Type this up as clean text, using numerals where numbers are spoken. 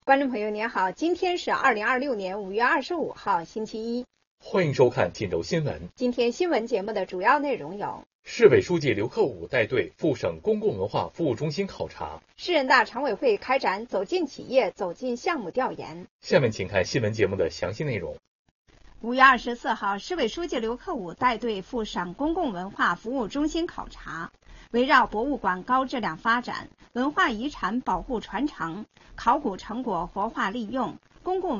观众朋友您好，今天是2026年5月25号星期一， 欢迎收看锦州新闻。 今天新闻节目的主要内容有： 市委书记刘克武带队赴省公共文化服务中心考察； 市人大常委会开展走进企业、走进项目调研。 下面请看新闻节目的详细内容。 5月24号，市委书记刘克武带队赴省公共文化服务中心考察，围绕博物馆高质量发展、文化遗产保护传承、考古成果活化利用、公共